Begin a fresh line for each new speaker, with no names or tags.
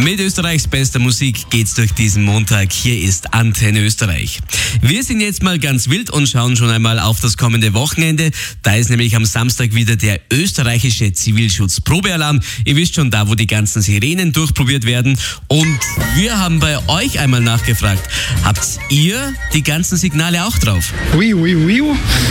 Mit Österreichs bester Musik geht's durch diesen Montag. Hier ist Antenne Österreich. Wir sind jetzt mal ganz wild und schauen schon einmal auf das kommende Wochenende. Da ist nämlich am Samstag wieder der österreichische Zivilschutz-Probealarm. Ihr wisst schon, da wo die ganzen Sirenen durchprobiert werden. Und wir haben bei euch einmal nachgefragt, habt ihr die ganzen Signale auch drauf?
Oui, oui, oui.